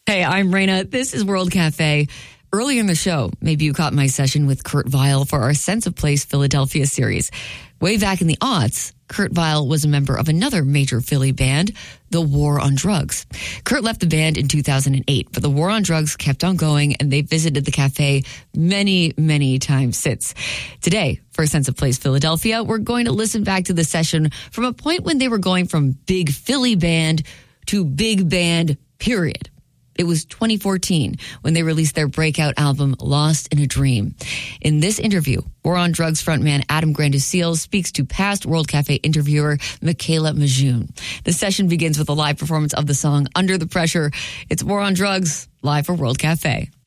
Hey, I'm Raina. This is World Cafe. Earlier in the show, maybe you caught my session with Kurt Vile for our Sense of Place Philadelphia series. Way back in the aughts, Kurt Vile was a member of another major Philly band, The War on Drugs. Kurt left the band in 2008, but The War on Drugs kept on going, and they visited the cafe many, many times since. Today, for Sense of Place Philadelphia, we're going to listen back to the session from a point when they were going from big Philly band to big band, period. It was 2014 when they released their breakout album, Lost in a Dream. In this interview, War on Drugs frontman Adam Granduciel speaks to past World Cafe interviewer Michaela Majun. The session begins with a live performance of the song Under the Pressure. It's War on Drugs, live for World Cafe.